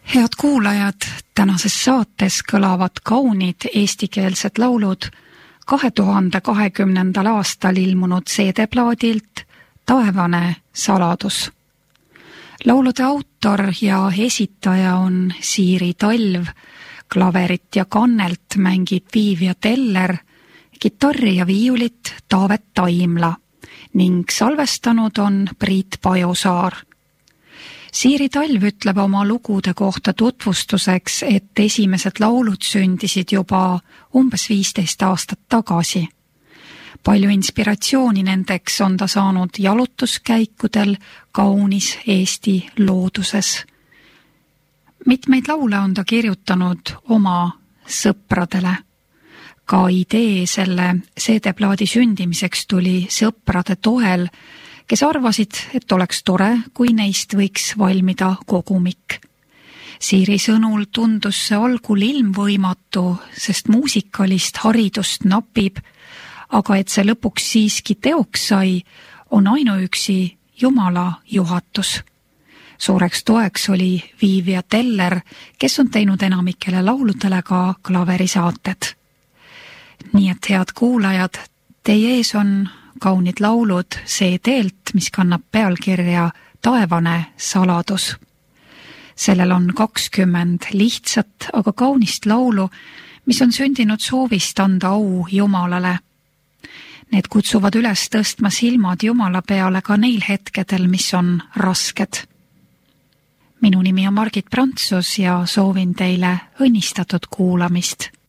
Head kuulajad, tänases saates kõlavad kaunid eestikeelsed laulud 2020. aastal ilmunud CD-plaadilt Taevane saladus. Laulude autor ja esitaja on Siiri Talv, klaverit ja kannelt mängib Viivia Teller, kitarri ja viiulit Taavet Taimla ning salvestanud on Priit Pajusaar. Siiri Talv ütleb oma lugude kohta tutvustuseks, et esimesed laulud sündisid juba umbes 15 aastat tagasi. Palju inspiratsiooni nendeks on ta saanud jalutuskäikudel kaunis Eesti looduses. Mitmeid laule on ta kirjutanud oma sõpradele. Ka idee selle CD-plaadi sündimiseks tuli sõprade toel, kes arvasid, et oleks tore, kui neist võiks valmida kogumik. Siiri sõnul tundus see algul ilmvõimatu, sest muusikalist haridust napib, aga et see lõpuks siiski teoks sai, on ainuüksi Jumala juhatus. Suureks toeks oli Viivia Teller, kes on teinud enamikele lauludele ka klaverisaated. Nii et head kuulajad, teie ees on kaunid laulud CD-lt, mis kannab pealkirja Taevane saladus. Sellel on 20 lihtsat, aga kaunist laulu, mis on sündinud soovist anda au Jumalale. Need kutsuvad üles tõstma silmad Jumala peale ka neil hetkedel, mis on rasked. Minu nimi on Margit Prantsus ja soovin teile õnnistatud kuulamist.